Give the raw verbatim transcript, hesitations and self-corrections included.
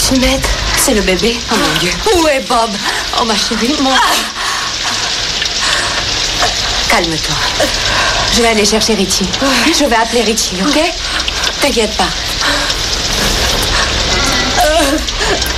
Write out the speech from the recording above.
Sumette, c'est le bébé. Oh mon Dieu. Où est Bob? Oh ma chérie, mon... Ah. Calme-toi. Je vais aller chercher Richie. Je vais appeler Richie, ok? T'inquiète pas.